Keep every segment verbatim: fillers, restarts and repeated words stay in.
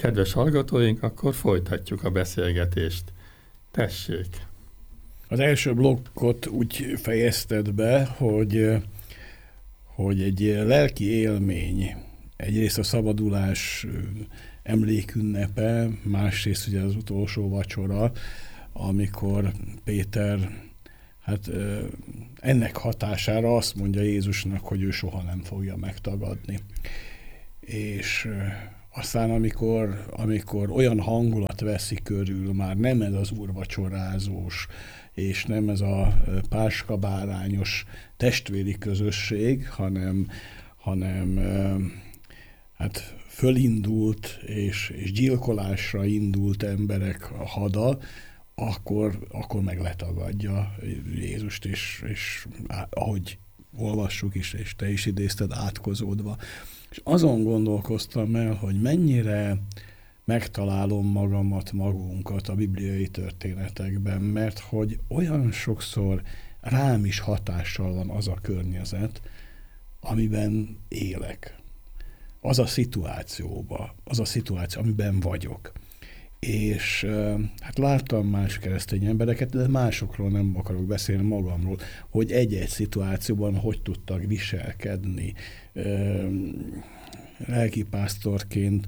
Kedves hallgatóink, akkor folytatjuk a beszélgetést. Tessék! Az első blokkot úgy fejezted be, hogy, hogy egy lelki élmény, egyrészt a szabadulás emlékünnepe, másrészt ugye az utolsó vacsora, amikor Péter hát ennek hatására azt mondja Jézusnak, hogy ő soha nem fogja megtagadni. És aztán amikor, amikor olyan hangulat veszi körül, már nem ez az úrvacsorázós, és nem ez a páskabárányos testvéri közösség, hanem, hanem hát fölindult és, és gyilkolásra indult emberek hada, akkor, akkor meg letagadja Jézust, és, és ahogy olvassuk is, és te is idézted, átkozódva. És azon gondolkoztam el, hogy mennyire megtalálom magamat, magunkat a bibliai történetekben, mert hogy olyan sokszor rám is hatással van az a környezet, amiben élek. Az a szituációba, az a szituáció, amiben vagyok. És hát láttam más keresztény embereket, de másokról nem akarok beszélni, magamról, hogy egy-egy szituációban hogy tudtak viselkedni. Lelkipásztorként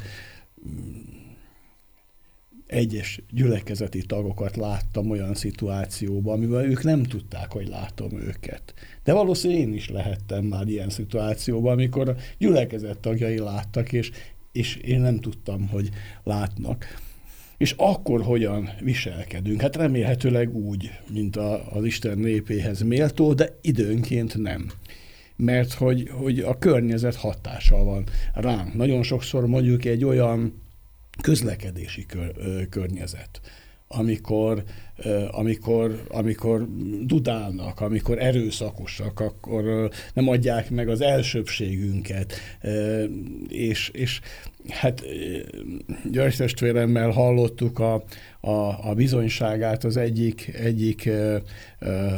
egyes gyülekezeti tagokat láttam olyan szituációban, amiben ők nem tudták, hogy látom őket. De valószínűleg én is lehettem már ilyen szituációban, amikor a gyülekezet tagjai láttak, és, és én nem tudtam, hogy látnak. És akkor hogyan viselkedünk? Hát remélhetőleg úgy, mint a, az Isten népéhez méltó, de időnként nem. Mert hogy, hogy a környezet hatással van ránk. Nagyon sokszor mondjuk egy olyan közlekedési kör, ö, környezet, amikor, ö, amikor, amikor dudálnak, amikor erőszakosak, akkor ö, nem adják meg az elsőbbségünket, ö, és, és hát György testvéremmel hallottuk a, a, a bizonyságát az egyik, egyik ö, ö,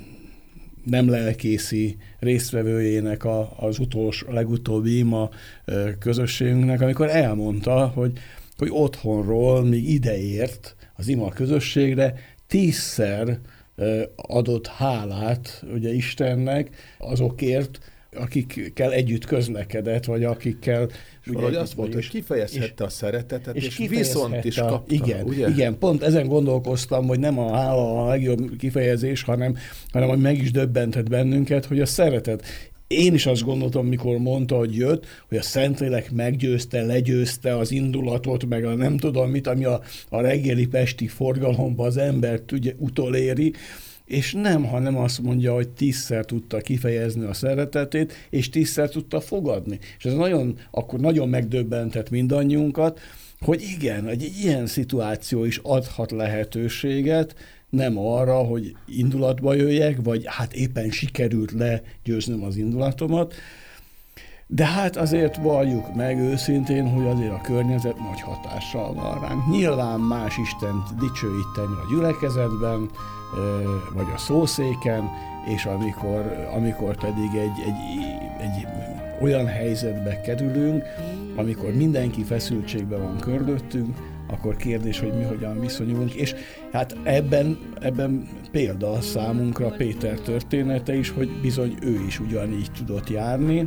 nem lelkészi résztvevőjének a, az utolsó, legutóbbi ima ö, közösségünknek, amikor elmondta, hogy hogy otthonról még ideért az ima közösségre tízszer adott hálát ugye Istennek azokért, akikkel együtt közlekedett, vagy akikkel... Valahogy azt mondta, hogy kifejezhette a szeretetet, és, és viszont is kapta. Igen, ugye? igen, pont ezen gondolkoztam, hogy nem a hála a legjobb kifejezés, hanem, hanem hogy meg is döbbentett bennünket, hogy a szeretet. Én is azt gondoltam, mikor mondta, hogy jött, hogy a Szentlélek meggyőzte, legyőzte az indulatot, meg a nem tudom mit, ami a, a reggeli pesti forgalomban az embert ugye utoléri, és nem, hanem azt mondja, hogy tízszer tudta kifejezni a szeretetét, és tízszer tudta fogadni. És ez nagyon, akkor nagyon megdöbbentett mindannyiunkat, hogy igen, egy ilyen szituáció is adhat lehetőséget, nem arra, hogy indulatba jöjjek, vagy hát éppen sikerült legyőznöm az indulatomat, de hát azért valljuk meg őszintén, hogy azért a környezet nagy hatással van ránk. Nyilván más Istent dicsőíteni a gyülekezetben, vagy a szószéken, és amikor, amikor pedig egy, egy, egy olyan helyzetbe kerülünk, amikor mindenki feszültségben van körülöttünk, akkor kérdés, hogy mi hogyan viszonyulunk, és hát ebben, ebben példa számunkra Péter története is, hogy bizony ő is ugyanígy tudott járni,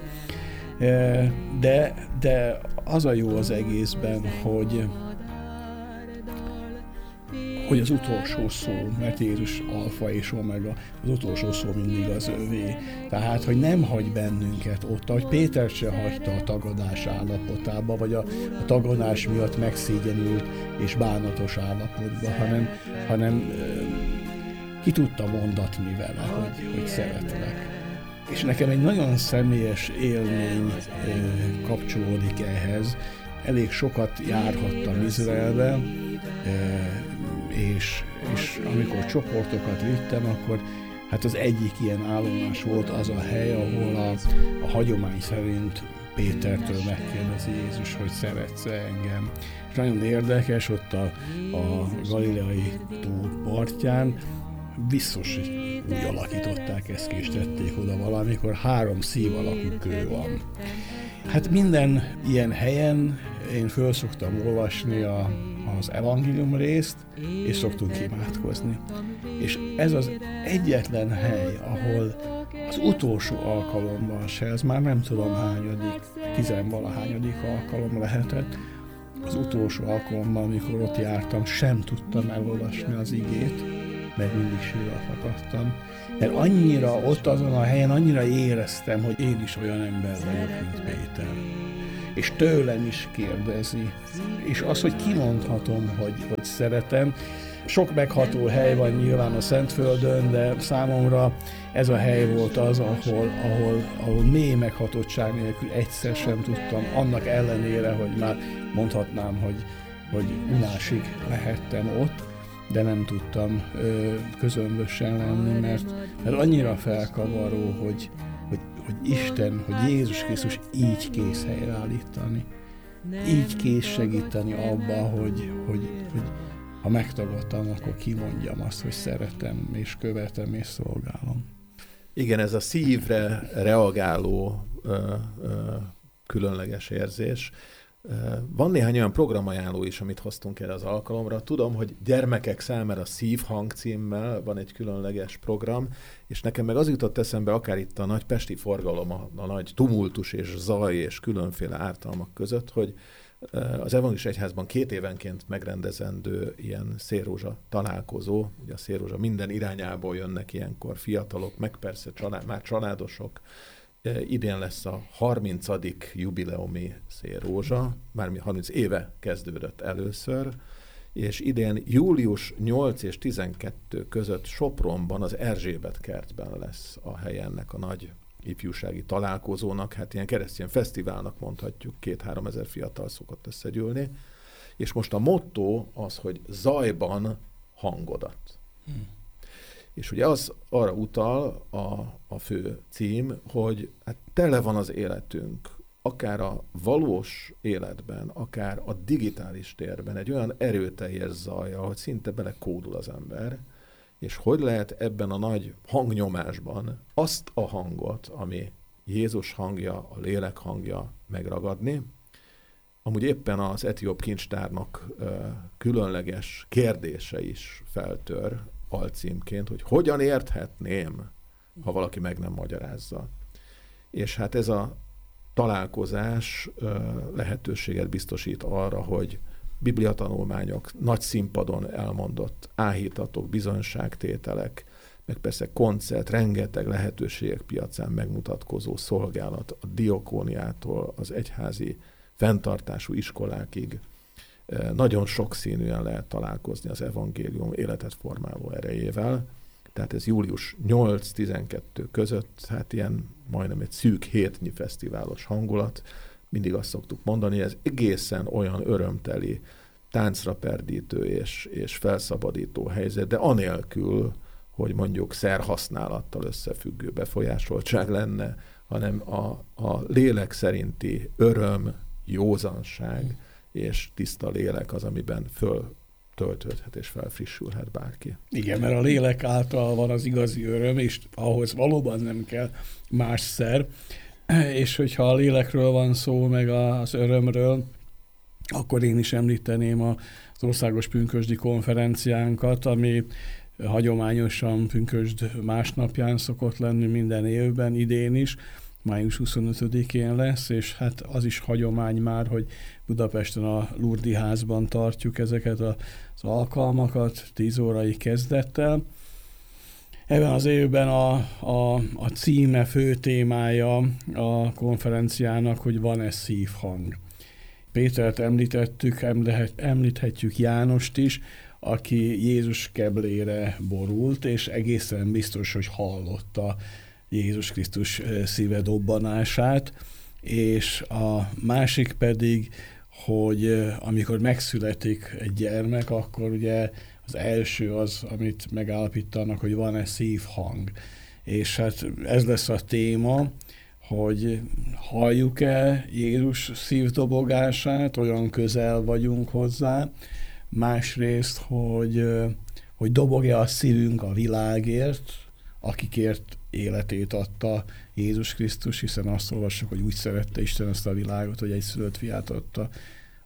de, de az a jó az egészben, hogy hogy az utolsó szó, mert Jézus alfa és omega, az utolsó szó mindig az övé. Tehát, hogy nem hagy bennünket ott, ahogy Péter se hagyta a tagadás állapotába, vagy a, a tagadás miatt megszégyenült és bánatos állapotba, hanem, hanem ki tudta mondatni vele, hogy, hogy szeretlek. És nekem egy nagyon személyes élmény kapcsolódik ehhez. Elég sokat járhattam Izraelbe, és, és amikor csoportokat vittem, akkor hát az egyik ilyen állomás volt az a hely, ahol a, a hagyomány szerint Pétertől megkérdezi Jézus, hogy szeretsz engem. És nagyon érdekes, ott a, a Galileai tó partján biztos, hogy úgy alakították ezt ki, és tették oda valamikor három szív alakú kő van. Hát minden ilyen helyen én föl szoktam olvasni a, az evangélium részt, és szoktunk imádkozni. És ez az egyetlen hely, ahol az utolsó alkalommal se, ez már nem tudom hányadik, tizenvalahányadik alkalom lehetett, az utolsó alkalommal, amikor ott jártam, sem tudtam elolvasni az igét, mert mindig sírva fakadtam. Mert annyira ott azon a helyen, annyira éreztem, hogy én is olyan ember vagyok, mint Péter. És tőlem is kérdezi. És az, hogy kimondhatom, hogy, hogy szeretem. Sok megható hely van nyilván a Szentföldön, de számomra ez a hely volt az, ahol, ahol, ahol mély meghatottság nélkül egyszer sem tudtam, annak ellenére, hogy már mondhatnám, hogy, hogy unásig lehettem ott, de nem tudtam ö, közömbösen lenni, mert, mert annyira felkavaró, hogy, hogy, hogy Isten, hogy Jézus Krisztus így kész helyreállítani. Így kész segíteni abba, hogy, hogy, hogy ha megtagadtam, akkor kimondjam azt, hogy szeretem, és követem, és szolgálom. Igen, ez a szívre reagáló ö, ö, különleges érzés. Van néhány olyan programajánló is, amit hoztunk erre az alkalomra. Tudom, hogy gyermekek számára Szívhang címmel van egy különleges program, és nekem meg az jutott eszembe, akár itt a nagy pesti forgalom, a, a nagy tumultus és zaj és különféle ártalmak között, hogy az Evangélikus Egyházban két évenként megrendezendő ilyen szélrózsa találkozó, ugye a szélrózsa minden irányából jönnek ilyenkor fiatalok, meg persze család, már családosok. Idén lesz a harmincadik jubileumi szélrózsa, már harminc éve kezdődött először, és idén július nyolc és tizenkettő között Sopronban, az Erzsébet kertben lesz a hely ennek a nagy ifjúsági találkozónak, hát ilyen keresztény fesztiválnak mondhatjuk, két-három ezer fiatal szokott összegyűlni, és most a motto az, hogy zajban hangodat. Hmm. És ugye az arra utal a, a fő cím, hogy hát tele van az életünk, akár a valós életben, akár a digitális térben egy olyan erőteljes zajjal, hogy szinte belekódul az ember, és hogy lehet ebben a nagy hangnyomásban azt a hangot, ami Jézus hangja, a lélek hangja megragadni. Amúgy éppen az etióp kincstárnak uh, különleges kérdése is feltör alcímként, hogy hogyan érthetném, ha valaki meg nem magyarázza. És hát ez a találkozás uh, lehetőséget biztosít arra, hogy bibliatanulmányok, nagy színpadon elmondott áhítatok, bizonyságtételek, meg persze koncert, rengeteg lehetőségek piacán megmutatkozó szolgálat, a diakóniától az egyházi fenntartású iskolákig. Nagyon sokszínűen lehet találkozni az evangélium életet formáló erejével. Tehát ez július nyolc-tizenkettő között, hát ilyen majdnem egy szűk hétnyi fesztiválos hangulat. Mindig azt szoktuk mondani, ez egészen olyan örömteli, táncra perdítő és, és felszabadító helyzet, de anélkül, hogy mondjuk szerhasználattal összefüggő befolyásoltság lenne, hanem a, a lélek szerinti öröm, józanság és tiszta lélek az, amiben föltöltődhet és felfrissülhet bárki. Igen, mert a lélek által van az igazi öröm, és ahhoz valóban nem kell más szer, és hogyha a lélekről van szó, meg az örömről, akkor én is említeném az Országos Pünkösdi Konferenciánkat, ami hagyományosan pünkösd másnapján szokott lenni minden évben, idén is, május huszonötödikén lesz, és hát az is hagyomány már, hogy Budapesten a Lurdi házban tartjuk ezeket az alkalmakat, tíz órai kezdettel. Ebben az évben a, a, a címe, fő témája a konferenciának, hogy van-e szívhang. Pétert említettük, említhetjük Jánost is, aki Jézus keblére borult, és egészen biztos, hogy hallotta Jézus Krisztus szíve dobbanását, és a másik pedig, hogy amikor megszületik egy gyermek, akkor ugye az első az, amit megállapítanak, hogy van-e szívhang. És hát ez lesz a téma, hogy halljuk-e Jézus szívdobogását, olyan közel vagyunk hozzá, másrészt, hogy, hogy dobog-e a szívünk a világért, akikért életét adta Jézus Krisztus, hiszen azt olvassuk, hogy úgy szerette Isten ezt a világot, hogy egy szülött fiát adta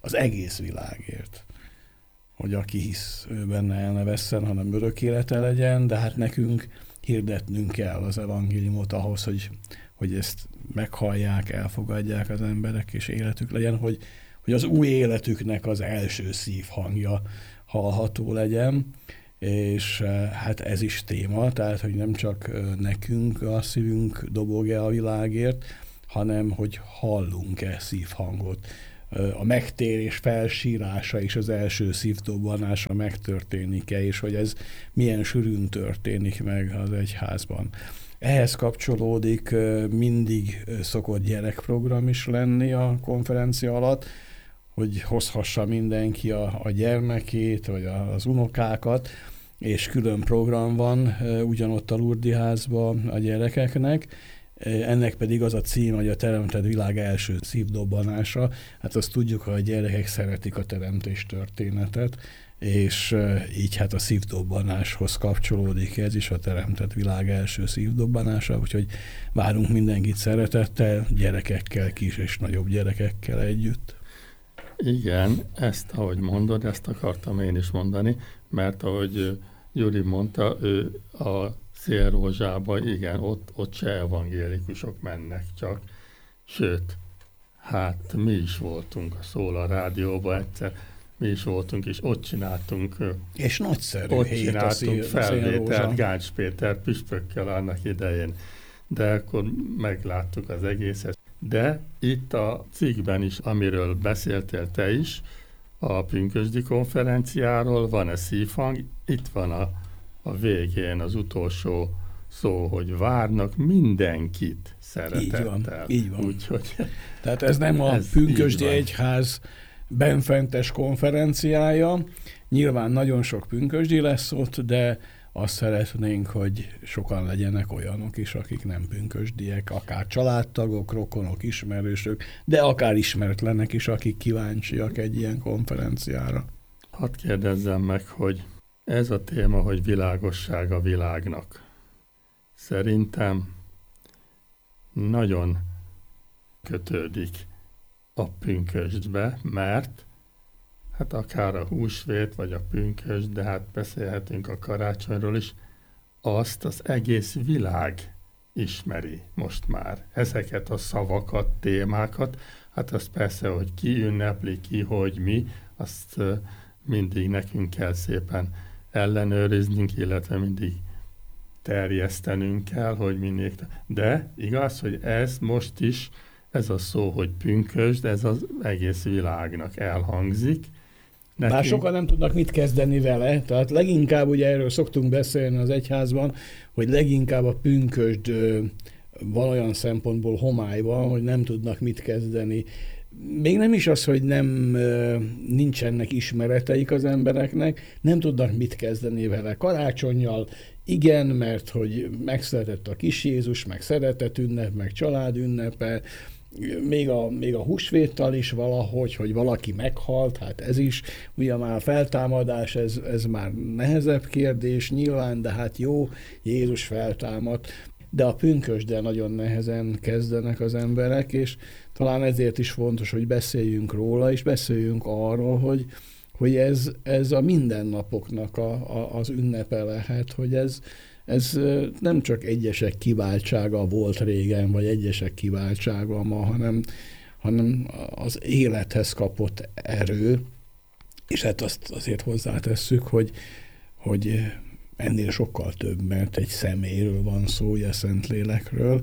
az egész világért. Hogy aki hisz benne el ne vesszen, hanem örök élete legyen, de hát nekünk hirdetnünk kell az evangéliumot ahhoz, hogy, hogy ezt meghallják, elfogadják az emberek, és életük legyen, hogy, hogy az új életüknek az első szívhangja hallható legyen, és hát ez is téma, tehát, hogy nem csak nekünk a szívünk dobog-e a világért, hanem hogy hallunk-e szívhangot. A megtérés felsírása és az első szívdobbanása megtörténik-e, és hogy ez milyen sűrűn történik meg az egyházban. Ehhez kapcsolódik, mindig szokott gyerekprogram is lenni a konferencia alatt, hogy hozhassa mindenki a, a gyermekét, vagy az unokákat, és külön program van ugyanott a Lurdi házban a gyerekeknek. Ennek pedig az a cím, hogy a teremtett világ első szívdobbanása. Hát azt tudjuk, hogy a gyerekek szeretik a teremtés történetet, és így hát a szívdobbanáshoz kapcsolódik ez is, a teremtett világ első szívdobbanása, úgyhogy várunk mindenkit szeretettel, gyerekekkel, kis és nagyobb gyerekekkel együtt. Igen, ezt, ahogy mondod, ezt akartam én is mondani, mert ahogy Gyuri mondta, ő a Szélrózsába, igen, ott, ott se evangélikusok mennek csak. Sőt, hát mi is voltunk a Szól a Rádióban egyszer, mi is voltunk, és ott csináltunk, és nagyszerű ott hét csináltunk a felvételt Gács Péter püspökkel annak idején. De akkor megláttuk az egészet. De itt a cikkben is, amiről beszéltél te is, a pünkösdi konferenciáról van-e szívhang, itt van a, a végén az utolsó szó, hogy várnak mindenkit szeretettel. Így van, így van. Úgyhogy tehát ez nem a ez pünkösdi egyház benfentes konferenciája. Nyilván nagyon sok pünkösdi lesz ott, de azt szeretnénk, hogy sokan legyenek olyanok is, akik nem pünkösdiek, akár családtagok, rokonok, ismerősök, de akár ismeretlenek is, akik kíváncsiak egy ilyen konferenciára. Hadd kérdezzem meg, hogy ez a téma, hogy világosság a világnak. Szerintem nagyon kötődik a pünkösdbe, mert hát akár a húsvét, vagy a pünkösd, de hát beszélhetünk a karácsonyról is, azt az egész világ ismeri most már. Ezeket a szavakat, témákat, hát azt persze, hogy ki ünnepli, ki, hogy mi, azt mindig nekünk kell szépen ellenőriznünk, illetve mindig terjesztenünk kell, hogy minél. De igaz, hogy ez most is, ez a szó, hogy pünkösd, ez az egész világnak elhangzik. Nekünk... Bár sokan nem tudnak mit kezdeni vele, tehát leginkább, ugye erről szoktunk beszélni az egyházban, hogy leginkább a pünkösd van olyan szempontból homályban, hogy nem tudnak mit kezdeni. Még nem is az, hogy nem nincsenek ismereteik az embereknek, nem tudnak mit kezdeni vele. Karácsonnyal igen, mert hogy megszületett a kis Jézus, meg szeretetünnep, meg családünnepe, még a, még a húsvéttal is valahogy, hogy valaki meghalt, hát ez is, ugye már a feltámadás, ez, ez már nehezebb kérdés nyilván, de hát jó, Jézus feltámadt, de a pünkösddel nagyon nehezen kezdenek az emberek, és talán ezért is fontos, hogy beszéljünk róla, és beszéljünk arról, hogy, hogy ez, ez a mindennapoknak a, a, az ünnepe lehet, hogy ez, ez nem csak egyesek kiváltsága volt régen, vagy egyesek kiváltsága ma, hanem, hanem az élethez kapott erő, és hát azt azért hozzátesszük, hogy, hogy ennél sokkal több, mert egy személyről van szó, ugye Szentlélekről,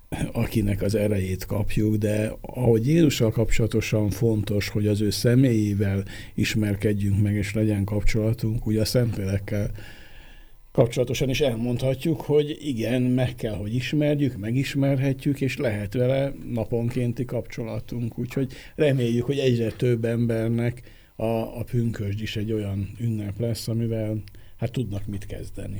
akinek az erejét kapjuk, de ahogy Jézussal kapcsolatosan fontos, hogy az ő személyével ismerkedjünk meg, és legyen kapcsolatunk, ugye a Szentlélekkel kapcsolatosan is elmondhatjuk, hogy igen, meg kell, hogy ismerjük, megismerhetjük, és lehet vele naponkénti kapcsolatunk. Úgyhogy reméljük, hogy egyre több embernek a, a pünkösd is egy olyan ünnep lesz, amivel hát tudnak mit kezdeni.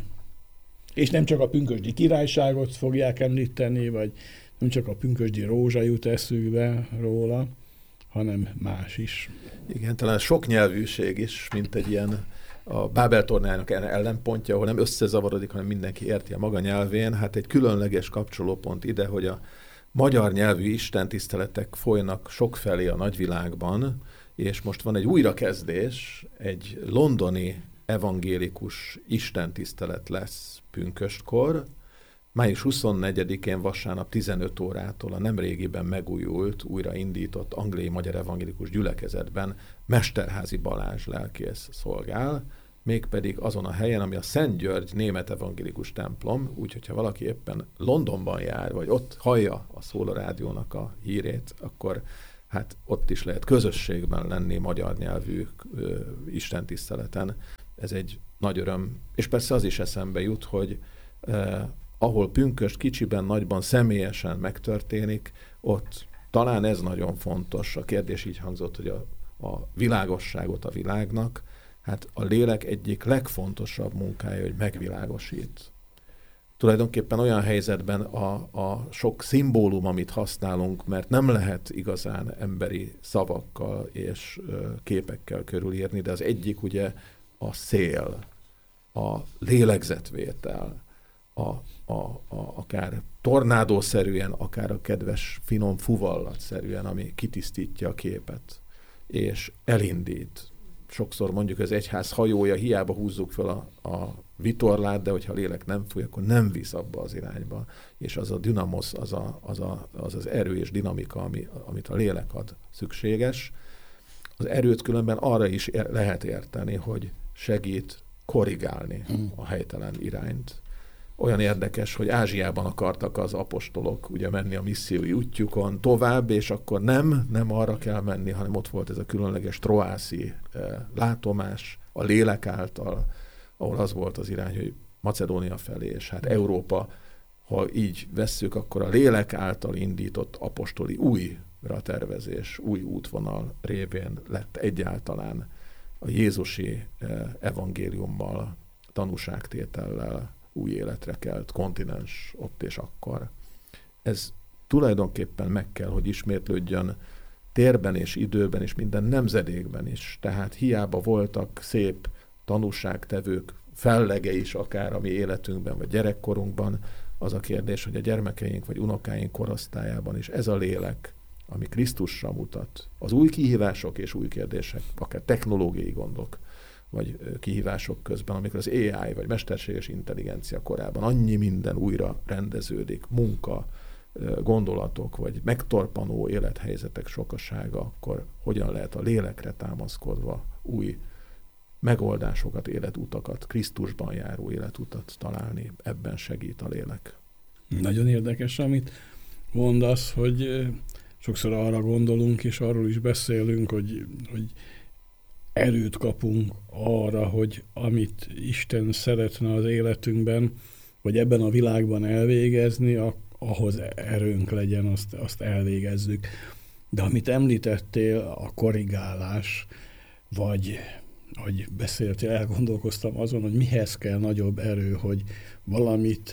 És nem csak a pünkösdi királyságot fogják említeni, vagy nem csak a pünkösdi rózsa jut eszükbe róla, hanem más is. Igen, talán sok nyelvűség is, mint egy ilyen a Bábel tornájának ellenpontja, ahol nem összezavarodik, hanem mindenki érti a maga nyelvén. Hát egy különleges kapcsolópont ide, hogy a magyar nyelvű istentiszteletek folynak sokfelé a nagyvilágban, és most van egy újrakezdés, egy londoni evangélikus istentisztelet lesz pünköstkor, május huszonnegyedikén vasárnap tizenöt órától a nemrégiben megújult, újraindított angliai magyar evangélikus gyülekezetben Mesterházy Balázs lelkész szolgál, mégpedig azon a helyen, ami a Szent György német evangélikus templom, úgyhogy ha valaki éppen Londonban jár, vagy ott hallja a Szóla Rádiónak a hírét, akkor hát ott is lehet közösségben lenni magyar nyelvű ö, istentiszteleten. Ez egy nagy öröm. És persze az is eszembe jut, hogy eh, ahol pünkösd kicsiben, nagyban, személyesen megtörténik, ott talán ez nagyon fontos. A kérdés így hangzott, hogy a, a világosságot a világnak, hát a lélek egyik legfontosabb munkája, hogy megvilágosít. Tulajdonképpen olyan helyzetben a, a sok szimbólum, amit használunk, mert nem lehet igazán emberi szavakkal és ö, képekkel körülírni, de az egyik ugye a szél, a lélegzetvétel, a, a, a, akár tornádószerűen, akár a kedves finom fuvallatszerűen, ami kitisztítja a képet, és elindít. Sokszor mondjuk az egyház hajója, hiába húzzuk fel a, a vitorlát, de hogyha a lélek nem fúj, akkor nem visz abba az irányba. És az a dinamosz, az a, az, a, az, az erő és dinamika, ami, amit a lélek ad, szükséges. Az erőt különben arra is ér, lehet érteni, hogy segít korrigálni a helytelen irányt. Olyan érdekes, hogy Ázsiában akartak az apostolok ugye menni a missziói útjukon tovább, és akkor nem, nem arra kell menni, hanem ott volt ez a különleges troászi eh, látomás a lélek által, ahol az volt az irány, hogy Macedónia felé, és hát Európa, ha így vesszük, akkor a lélek által indított apostoli újra tervezés, új útvonal révén lett egyáltalán a jézusi eh, evangéliummal, tanúságtétellel új életre kelt kontinens ott és akkor. Ez tulajdonképpen meg kell, hogy ismétlődjön térben és időben és minden nemzedékben is. Tehát hiába voltak szép tanúságtevők, fellege is akár a mi életünkben, vagy gyerekkorunkban, az a kérdés, hogy a gyermekeink vagy unokáink korosztályában is ez a lélek, ami Krisztusra mutat. Az új kihívások és új kérdések, akár technológiai gondok, vagy kihívások közben, amikor az á i, vagy mesterséges intelligencia korában annyi minden újra rendeződik, munka, gondolatok, vagy megtorpanó élethelyzetek sokasága, akkor hogyan lehet a lélekre támaszkodva új megoldásokat, életutakat, Krisztusban járó életutat találni, ebben segít a lélek. Nagyon érdekes, amit mondasz, hogy sokszor arra gondolunk, és arról is beszélünk, hogy, hogy erőt kapunk arra, hogy amit Isten szeretne az életünkben, vagy ebben a világban elvégezni, ahhoz erőnk legyen, azt, azt elvégezzük. De amit említettél, a korrigálás, vagy ahogy beszéltél, elgondolkoztam azon, hogy mihez kell nagyobb erő, hogy valamit,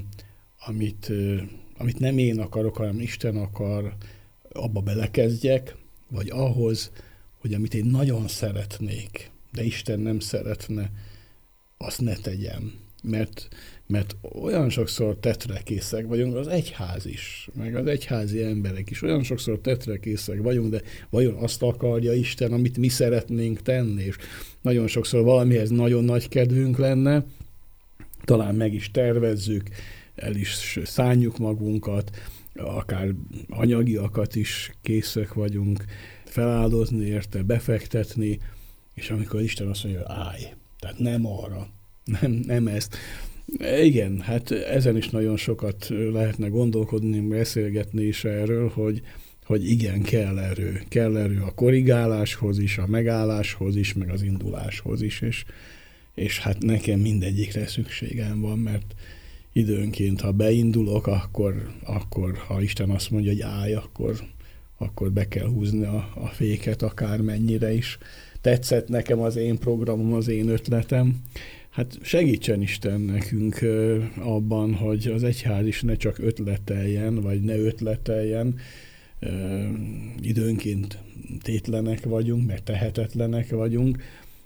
amit, amit nem én akarok, hanem Isten akar, abba belekezdjek, vagy ahhoz, hogy amit én nagyon szeretnék, de Isten nem szeretne, azt ne tegyem. Mert, mert olyan sokszor tetrekészek vagyunk, az egyház is, meg az egyházi emberek is, olyan sokszor tetrekészek vagyunk, de vajon azt akarja Isten, amit mi szeretnénk tenni, és nagyon sokszor valamihez nagyon nagy kedvünk lenne, talán meg is tervezzük, el is szánjuk magunkat, akár anyagiakat is készek vagyunk feláldozni érte, befektetni, és amikor Isten azt mondja, hogy állj, tehát nem arra, nem, nem ezt. Igen, hát ezen is nagyon sokat lehetne gondolkodni, beszélgetni is erről, hogy, hogy igen, kell erő. Kell erő a korrigáláshoz is, a megálláshoz is, meg az induláshoz is, és, és hát nekem mindegyikre szükségem van, mert időnként, ha beindulok, akkor, akkor ha Isten azt mondja, hogy állj, akkor, akkor be kell húzni a, a féket akármennyire is. Tetszett nekem az én programom, az én ötletem. Hát segítsen Isten nekünk abban, hogy az egyház is ne csak ötleteljen, vagy ne ötleteljen. Időnként tétlenek vagyunk, mert tehetetlenek vagyunk,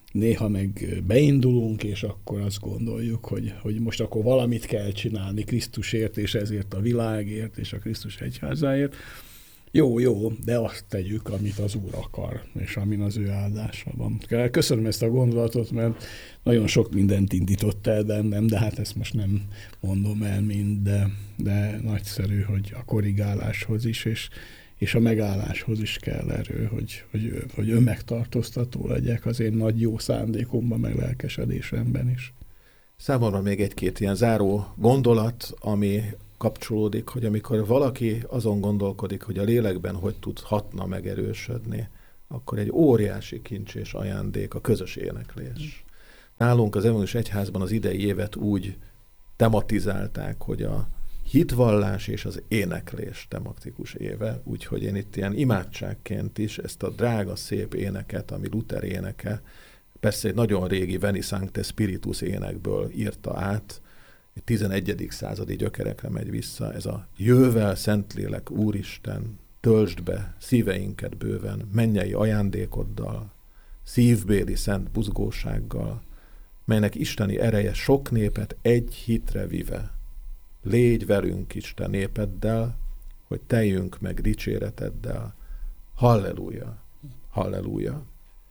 néha meg beindulunk, és akkor azt gondoljuk, hogy, hogy most akkor valamit kell csinálni Krisztusért, és ezért a világért, és a Krisztus egyházáért. Jó, jó, de azt tegyük, amit az Úr akar, és amin az ő áldása van. Köszönöm ezt a gondolatot, mert nagyon sok mindent indított el bennem, de hát ezt most nem mondom el mind, de, de nagyszerű, hogy a korrigáláshoz is, és, és a megálláshoz is kell erő, hogy, hogy, hogy önmegtartóztató legyek az én nagy jó szándékomban, meg lelkesedésemben is. Számomra még egy-két ilyen záró gondolat, ami kapcsolódik, hogy amikor valaki azon gondolkodik, hogy a lélekben hogy tud hatna megerősödni, akkor egy óriási kincs és ajándék a közös éneklés. Nálunk az Evangélikus Egyházban az idei évet úgy tematizálták, hogy a hitvallás és az éneklés tematikus éve, úgyhogy én itt ilyen imádságként is ezt a drága, szép éneket, ami Luther éneke, persze egy nagyon régi Veni Sancte Spiritus énekből írta át, egy tizenegyedik századi gyökerekre megy vissza, ez a jövel Szentlélek Úristen, töltsd be szíveinket bőven, mennyei ajándékoddal, szívbéli szent buzgósággal, melynek isteni ereje sok népet egy hitre vive. Légy velünk, Isten népeddel, hogy teljünk meg dicséreteddel. Halleluja, halleluja.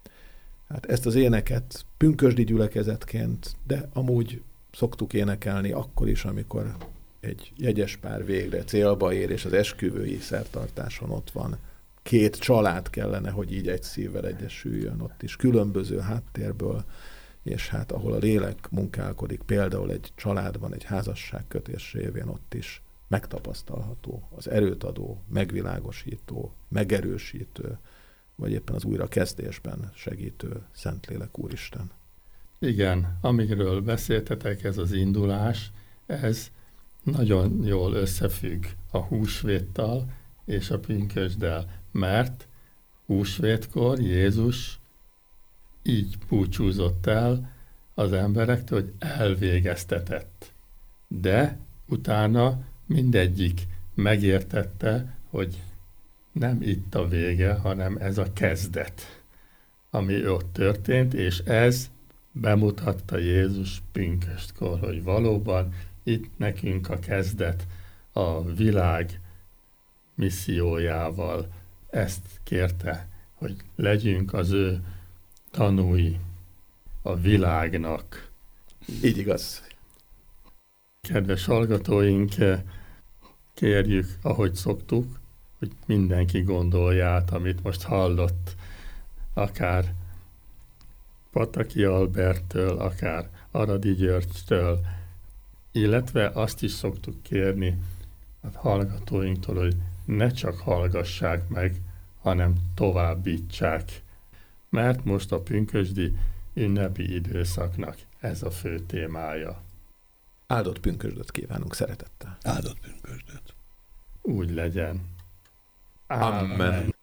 Hát ezt az éneket pünkösdi gyülekezetként, de amúgy szoktuk énekelni akkor is, amikor egy jegyes pár végre célba ér, és az esküvői szertartáson ott van. Két család kellene, hogy így egy szívvel egyesüljön ott is, különböző háttérből, és hát ahol a lélek munkálkodik, például egy családban, egy házasságkötés révén ott is megtapasztalható, az erőt adó, megvilágosító, megerősítő, vagy éppen az újrakezdésben segítő Szentlélek Úristen. Igen, amiről beszéltetek, ez az indulás, ez nagyon jól összefügg a húsvéttal és a pünkösddel, mert húsvétkor Jézus így búcsúzott el az emberektől, hogy elvégeztetett. De utána mindegyik megértette, hogy nem itt a vége, hanem ez a kezdet, ami ott történt, és ez bemutatta Jézus pünköstkor, hogy valóban itt nekünk a kezdet a világ missziójával. Ezt kérte, hogy legyünk az ő tanúi a világnak. Így igaz. Kedves hallgatóink, kérjük, ahogy szoktuk, hogy mindenki gondolja át, amit most hallott, akár Pataki Alberttől, akár Aradi Györgytől, illetve azt is szoktuk kérni a hallgatóinktól, hogy ne csak hallgassák meg, hanem továbbítsák. Mert most a pünkösdi ünnepi időszaknak ez a fő témája. Áldott pünkösdöt kívánunk szeretettel. Áldott pünkösdöt. Úgy legyen. Amen. Amen.